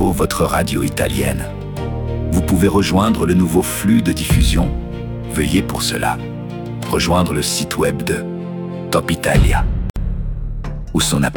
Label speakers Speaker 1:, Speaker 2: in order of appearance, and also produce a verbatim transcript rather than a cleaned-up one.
Speaker 1: nouveau votre radio italienne. Vous pouvez rejoindre le nouveau flux de diffusion. Veuillez pour cela rejoindre le site web de Top Italia ou son application.